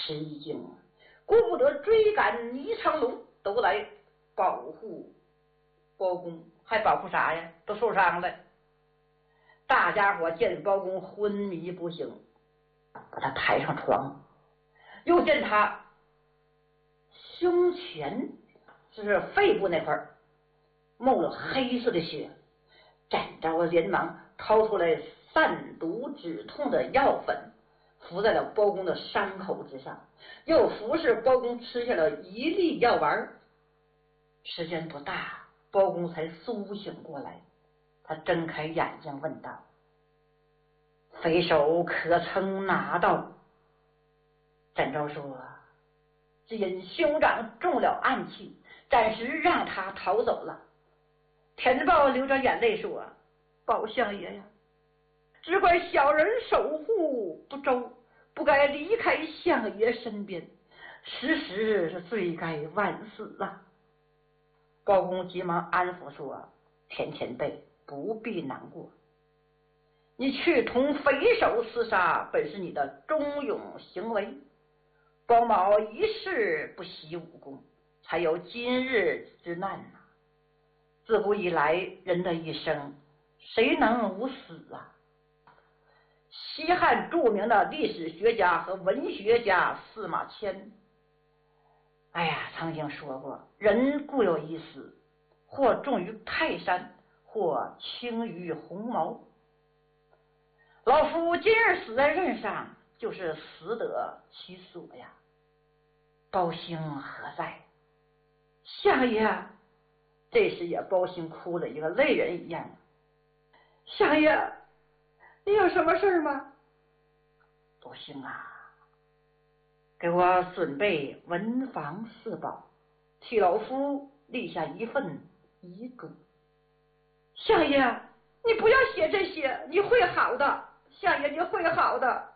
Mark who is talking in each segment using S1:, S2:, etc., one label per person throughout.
S1: 吃一惊，顾不得追赶倪长龙，都来保护包公，还保护啥呀？都受伤了。大家伙见包公昏迷不醒，把他抬上床，又见他胸前就是肺部那块冒了黑色的血。展昭连忙掏出来散毒止痛的药粉，敷在了包公的伤口之上，又服侍包公吃下了一粒药丸。时间不大，包公才苏醒过来。他睁开眼睛问道：匪首可曾拿到？展昭说：只因兄长中了暗器，暂时让他逃走了。田豹流着眼泪说：包相爷呀，只怪小人守护不周，不该离开相爷身边，时时是罪该万死啊。包公急忙安抚说：田前辈不必难过，你去同匪首厮杀本是你的忠勇行为，包某一世不习武功，才有今日之难啊。自古以来，人的一生谁能无死啊？西汉著名的历史学家和文学家司马迁，曾经说过：人固有一死，或重于泰山，或轻于鸿毛。老夫今日死在任上，就是死得其所呀。包兴何在？相爷，这时也包兴哭了，一个泪人一样。相爷，你有什么事吗？包兴啊，给我准备文房四宝，替老夫立下一份遗嘱。相爷，你不要写这些，你会好的，相爷，你会好的。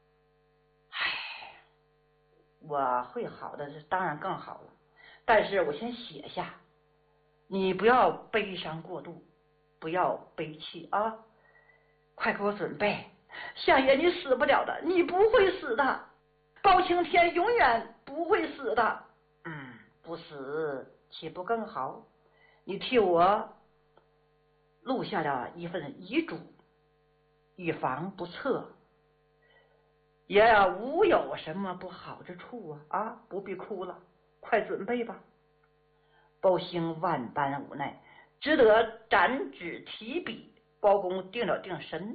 S1: 我会好的，是当然更好了，但是我先写下，你不要悲伤过度，不要悲泣啊！快给我准备。相爷，你死不了的，你不会死的，包青天永远不会死的。不死岂不更好？你替我录下了一份遗嘱，以防不测，也无有什么不好之处啊！不必哭了，快准备吧。包兴万般无奈，只得展纸提笔。包公定了定神，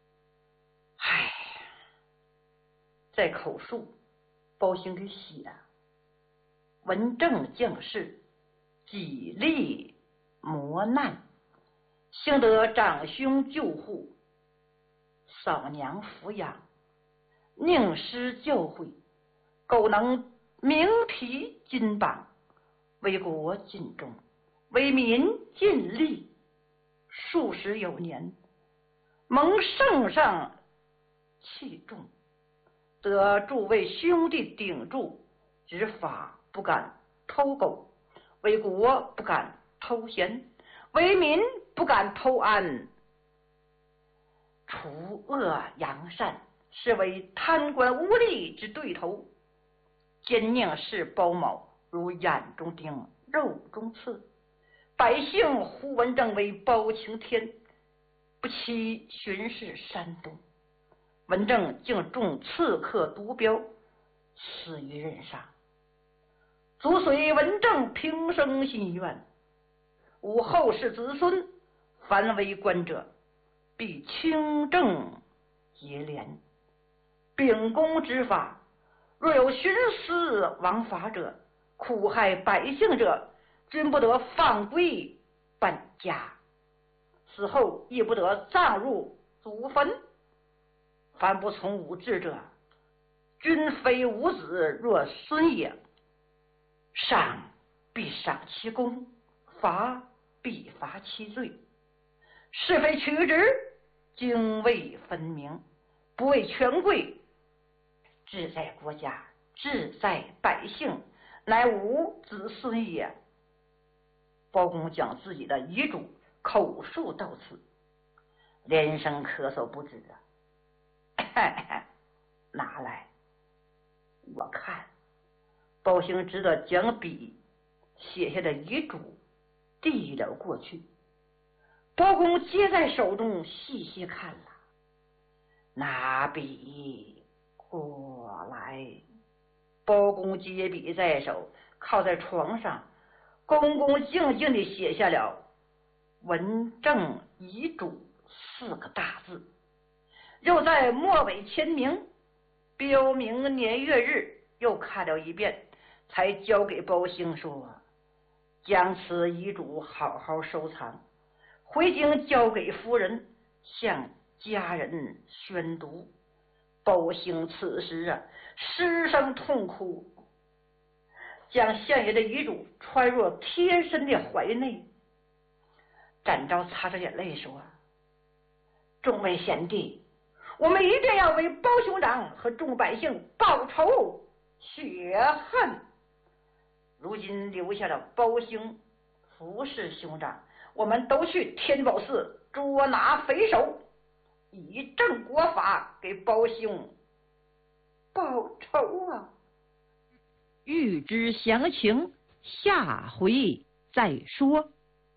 S1: 在口述，包兴给写：文正将士，己力磨难，幸得长兄救护，嫂娘抚养，宁师教诲，苟能明提金榜，为国尽忠，为民尽力，数十有年，蒙圣上器重，得诸位兄弟顶住，执法不敢偷狗，为国不敢偷闲，为民不敢偷安，除恶扬善，是为贪官污吏之对头。奸佞视包某如眼中钉，肉中刺，百姓呼文正为包青天，不期巡视山东，文正竟中刺客毒镖，死于任上。足随文正平生心愿，吾后世子孙凡为官者，必清正节廉，秉公执法，若有徇私枉法者，苦害百姓者，均不得放归本家，死后亦不得葬入祖坟。凡不从吾制者，均非吾子若孙也。赏必赏其功，罚必罚其罪，是非曲直，泾渭分明，不为权贵，志在国家，志在百姓，乃吾子孙也。包公将自己的遗嘱口述到此，连声咳嗽不止拿来，我看包兴只得将笔写下的遗嘱递了过去。包公接在手中细细看了，拿笔过来。包公接笔在手，靠在床上，恭恭敬敬地写下了文正遗嘱4个大字，又在末尾签名，标明年月日，又看了一遍，才交给包兴说：将此遗嘱好好收藏，回京交给夫人，向家人宣读。包兴此时失声痛哭，将相爷的遗嘱揣入贴身的怀内。展昭擦着眼泪说：众位贤弟，我们一定要为包兄长和众百姓报仇雪恨。如今留下了包兴服侍兄长，我们都去天宝寺捉拿匪首，以正国法，给包兴报仇啊！欲知详情，下回再说。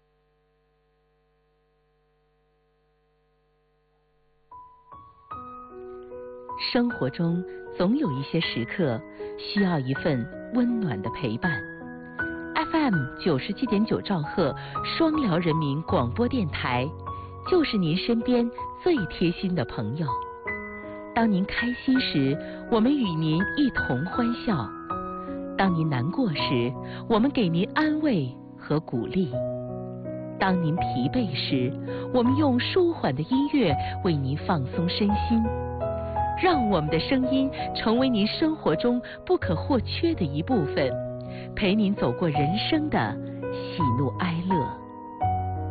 S2: 生活中总有一些时刻需要一份温暖的陪伴。FM 97.9兆赫双辽人民广播电台，就是您身边最贴心的朋友。当您开心时，我们与您一同欢笑；当您难过时，我们给您安慰和鼓励；当您疲惫时，我们用舒缓的音乐为您放松身心。让我们的声音成为您生活中不可或缺的一部分，陪您走过人生的喜怒哀乐。